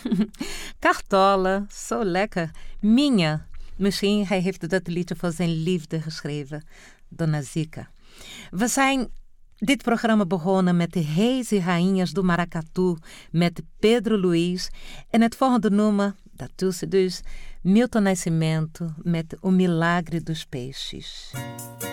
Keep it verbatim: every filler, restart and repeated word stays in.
Cartola, zo lekker. Minha. Misschien hij heeft dat liedje voor zijn liefde geschreven, Dona Zica. We zijn dit programma begonnen met de Reis e Rainhas do Maracatu met Pedro Luiz. En het volgende nummer, daartussen dus, Milton Nascimento met O Milagre dos Peixes.